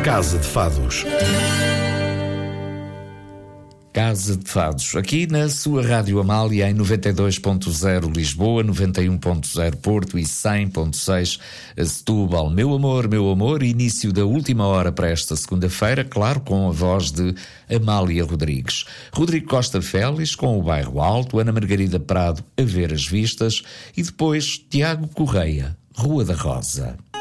Casa de Fados. Casa de Fados, aqui na sua Rádio Amália em 92.0 Lisboa, 91.0 Porto e 100.6 Setúbal. Meu amor, início da última hora para esta segunda-feira, claro, com a voz de Amália Rodrigues. Rodrigo Costa Félix com o Bairro Alto, Ana Margarida Prado a ver as vistas e depois Tiago Correia, Rua da Rosa.